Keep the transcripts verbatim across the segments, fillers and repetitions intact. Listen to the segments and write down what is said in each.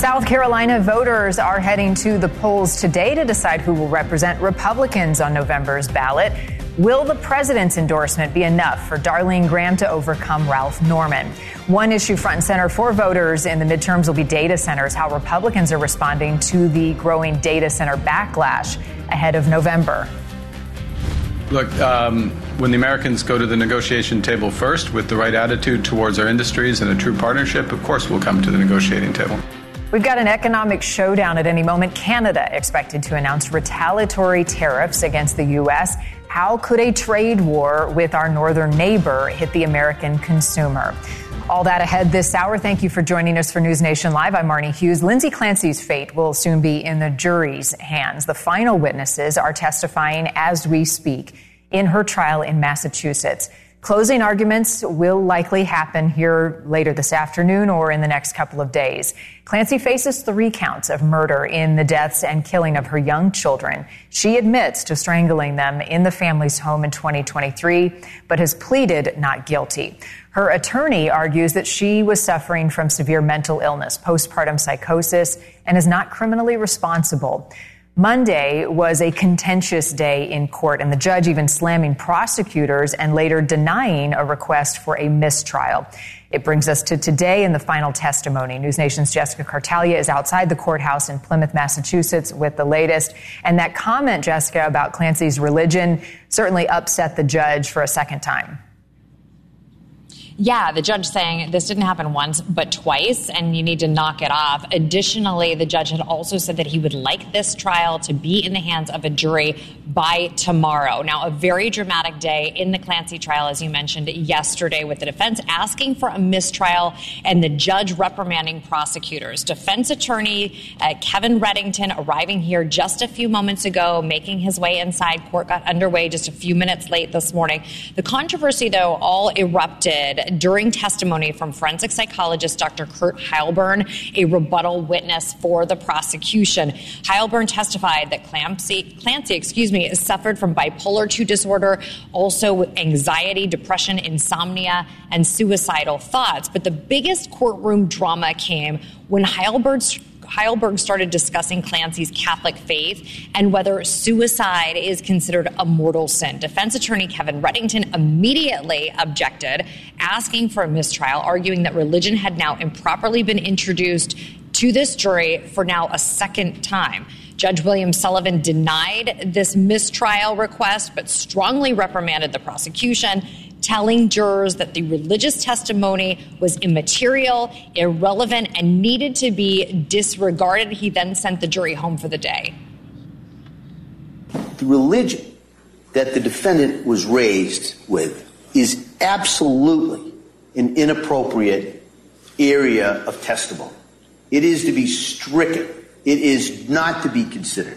South Carolina voters are heading to the polls today to decide who will represent Republicans on November's ballot. Will the president's endorsement be enough for Darlene Graham to overcome Ralph Norman? One issue front and center for voters in the midterms will be data centers, how Republicans are responding to the growing data center backlash ahead of November. Look, um, when the Americans go to the negotiation table first with the right attitude towards our industries and a true partnership, of course we'll come to the negotiating table. We've got an economic showdown at any moment. Canada expected to announce retaliatory tariffs against the U S. How could a trade war with our northern neighbor hit the American consumer? All that ahead this hour. Thank you for joining us for News Nation Live. I'm Marnie Hughes. Lindsay Clancy's fate will soon be in the jury's hands. The final witnesses are testifying as we speak in her trial in Massachusetts. Closing arguments will likely happen here later this afternoon or in the next couple of days. Clancy faces three counts of murder in the deaths and killing of her young children. She admits to strangling them in the family's home in twenty twenty-three, but has pleaded not guilty. Her attorney argues that she was suffering from severe mental illness, postpartum psychosis, and is not criminally responsible. Monday was a contentious day in court, and the judge even slamming prosecutors and later denying a request for a mistrial. It brings us to today in the final testimony. News Nation's Jessica Cartalia is outside the courthouse in Plymouth, Massachusetts with the latest. And that comment, Jessica, about Clancy's religion certainly upset the judge for a second time. Yeah, the judge saying this didn't happen once, but twice, and you need to knock it off. Additionally, the judge had also said that he would like this trial to be in the hands of a jury by tomorrow. Now, a very dramatic day in the Clancy trial, as you mentioned yesterday, with the defense asking for a mistrial and the judge reprimanding prosecutors. Defense attorney uh, Kevin Reddington arriving here just a few moments ago, making his way inside. Court got underway just a few minutes late this morning. The controversy, though, all erupted during testimony from forensic psychologist Doctor Kurt Heilburn, a rebuttal witness for the prosecution. Heilburn testified that Clancy, Clancy, excuse me, suffered from bipolar two disorder, also anxiety, depression, insomnia, and suicidal thoughts. But the biggest courtroom drama came when Heilburn's Heilburn started discussing Clancy's Catholic faith and whether suicide is considered a mortal sin. Defense attorney Kevin Reddington immediately objected, asking for a mistrial, arguing that religion had now improperly been introduced to this jury for now a second time. Judge William Sullivan denied this mistrial request, but strongly reprimanded the prosecution, telling jurors that the religious testimony was immaterial, irrelevant, and needed to be disregarded. He then sent the jury home for the day. The religion that the defendant was raised with is absolutely an inappropriate area of testimony. It is to be stricken. It is not to be considered.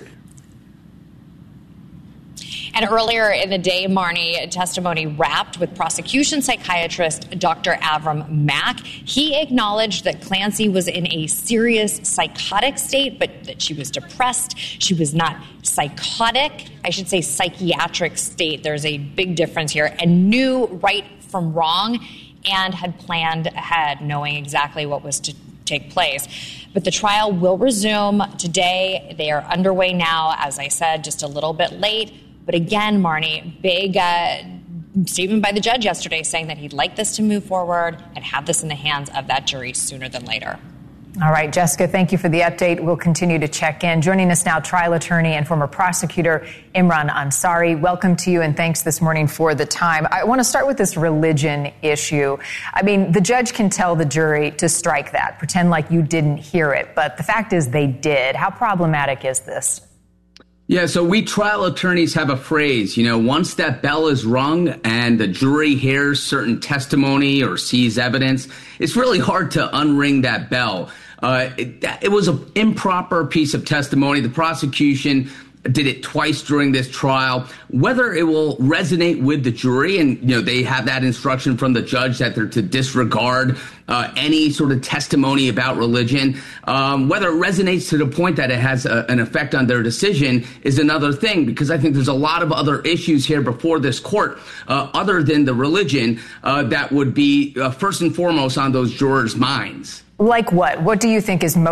And earlier in the day, Marnie, testimony wrapped with prosecution psychiatrist Doctor Avram Mack. He acknowledged that Clancy was in a serious psychotic state, but that she was depressed. She was not psychotic. I should say psychiatric state. There's a big difference here. And knew right from wrong and had planned ahead, knowing exactly what was to take place. But the trial will resume today. They are underway now, as I said, just a little bit late. But again, Marnie, big uh, statement by the judge yesterday saying that he'd like this to move forward and have this in the hands of that jury sooner than later. All right, Jessica, thank you for the update. We'll continue to check in. Joining us now, trial attorney and former prosecutor Imran Ansari. Welcome to you, and thanks this morning for the time. I want to start with this religion issue. I mean, the judge can tell the jury to strike that, pretend like you didn't hear it, but the fact is they did. How problematic is this? Yeah, so we trial attorneys have a phrase, you know, once that bell is rung and the jury hears certain testimony or sees evidence, it's really hard to unring that bell. Uh, it, it was an improper piece of testimony. The prosecution did it twice during this trial. Whether it will resonate with the jury, and you know they have that instruction from the judge that they're to disregard uh, any sort of testimony about religion. Um, whether it resonates to the point that it has a, an effect on their decision is another thing, because I think there's a lot of other issues here before this court, uh, other than the religion, uh, that would be uh, first and foremost on those jurors' minds. Like what? What do you think is most